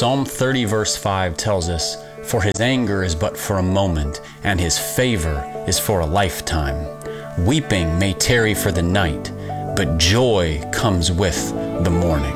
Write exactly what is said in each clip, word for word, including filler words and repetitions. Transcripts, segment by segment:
Psalm thirty verse five tells us, "For his anger is but for a moment, and his favor is for a lifetime. Weeping may tarry for the night, but joy comes with the morning."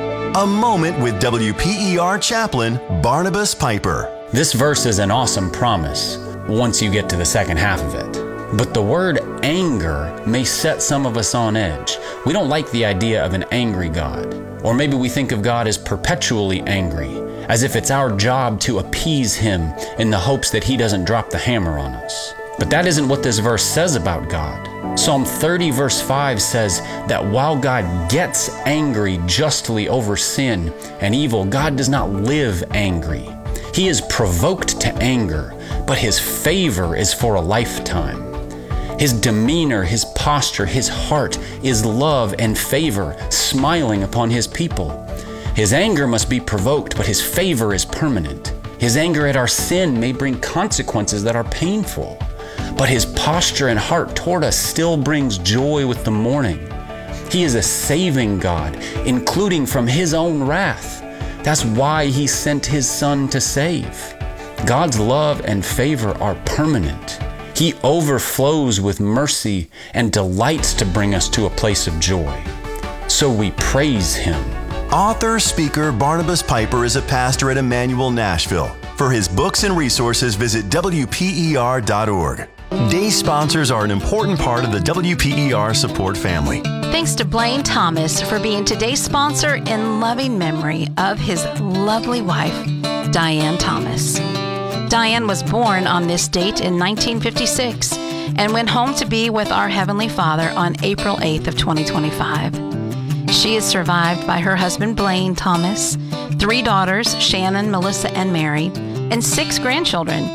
A Moment with W P E R chaplain Barnabas Piper. This verse is an awesome promise once you get to the second half of it. But the word anger may set some of us on edge. We don't like the idea of an angry God. Or maybe we think of God as perpetually angry, as if it's our job to appease him in the hopes that he doesn't drop the hammer on us. But that isn't what this verse says about God. Psalm thirty verse five says that while God gets angry justly over sin and evil, God does not live angry. He is provoked to anger, but his favor is for a lifetime. His demeanor, his posture, his heart is love and favor, smiling upon his people. His anger must be provoked, but his favor is permanent. His anger at our sin may bring consequences that are painful, but his posture and heart toward us still brings joy with the morning. He is a saving God, including from his own wrath. That's why he sent his Son to save. God's love and favor are permanent. He overflows with mercy and delights to bring us to a place of joy. So we praise him. Author, speaker Barnabas Piper is a pastor at Emmanuel Nashville. For his books and resources, visit W P E R dot org. Day sponsors are an important part of the W P E R support family. Thanks to Blaine Thomas for being today's sponsor in loving memory of his lovely wife, Diane Thomas. Diane was born on this date in nineteen fifty-six and went home to be with our Heavenly Father on April eighth of twenty twenty-five. She is survived by her husband Blaine Thomas, three daughters, Shannon, Melissa, and Mary, and six grandchildren,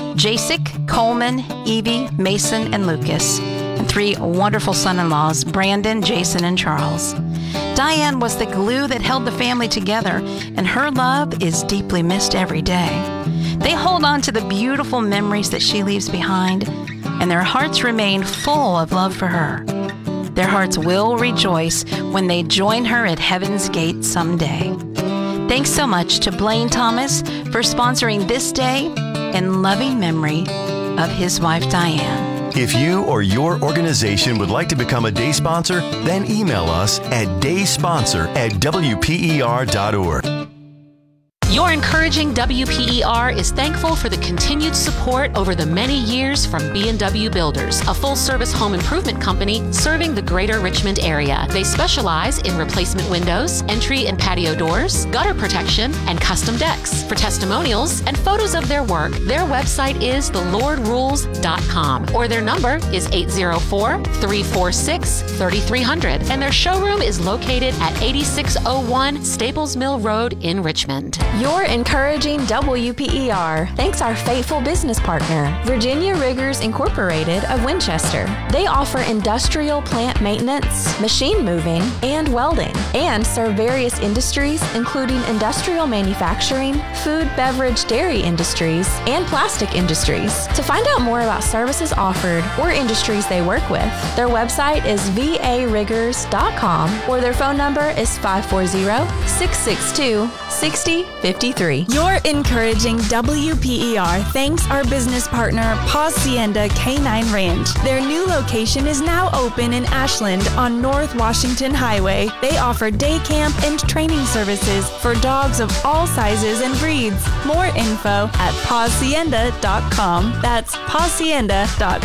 Jasik, Coleman, Evie, Mason, and Lucas, and three wonderful son-in-laws, Brandon, Jason, and Charles. Diane was the glue that held the family together, and her love is deeply missed every day. They hold on to the beautiful memories that she leaves behind, and their hearts remain full of love for her. Their hearts will rejoice when they join her at heaven's gate someday. Thanks so much to Blaine Thomas for sponsoring this day in loving memory of his wife, Diane. If you or your organization would like to become a day sponsor, then email us at daysponsor at W P E R dot org. Your Encouraging W P E R is thankful for the continued support over the many years from B and W Builders, a full-service home improvement company serving the greater Richmond area. They specialize in replacement windows, entry and patio doors, gutter protection, and custom decks. For testimonials and photos of their work, their website is the lord rules dot com, or their number is eight zero four, three four six, three three zero zero, and their showroom is located at eighty-six oh one Staples Mill Road in Richmond. Your Encouraging W P E R thanks our faithful business partner, Virginia Riggers Incorporated of Winchester. They offer industrial plant maintenance, machine moving, and welding, and serve various industries including industrial manufacturing, food, beverage, dairy industries, and plastic industries. To find out more about services offered or industries they work with, their website is v a riggers dot com or their phone number is five four zero, six six two, six zero five three. Your Encouraging W P E R thanks our business partner, Hacienda Canine Ranch. Their new location is now open in Ashland on North Washington Highway. They offer day camp and training services for dogs of all sizes and breeds. More info at pacienda dot com. That's pacienda dot